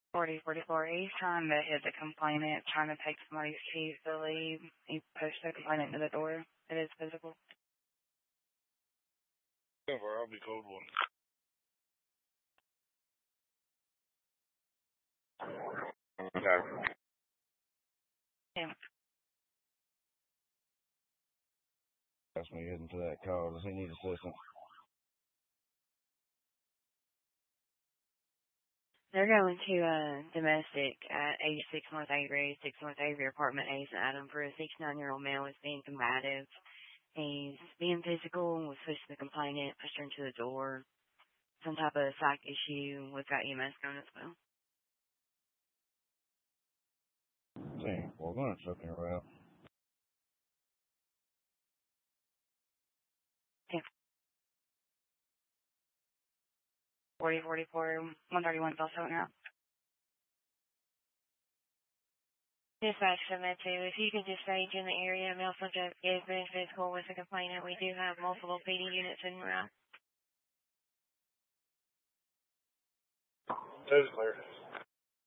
4044. He's trying to hit the complainant, trying to take somebody's keys to leave. He pushed the complainant to the door. It is physical. I'll be code 1. Okay. Yeah. That's me heading to that call. Does he need assistance? They're going to domestic at 86 North Avery, 6 North Avery, apartment A, Adam, for a 69-year-old male who's being combative. He's being physical and was pushed the complainant, pushed her into the door. Some type of psych issue. We've got EMS going as well. Dang, we're going to chuck him around. Yeah. 4044, 131 is also now. Dispatch submit to. If you could just stage in the area, male subject is being physical with the complainant. We do have multiple PD units in route. That is clear.